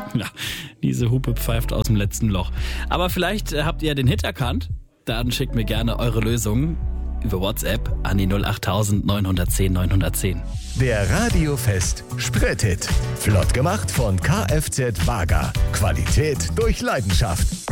Ja, diese Hupe pfeift aus dem letzten Loch. Aber vielleicht habt ihr den Hit erkannt. Dann schickt mir gerne eure Lösungen über WhatsApp an die 08000 910 910. Der Radiofest Spreethit. Flott gemacht von Kfz Wager. Qualität durch Leidenschaft.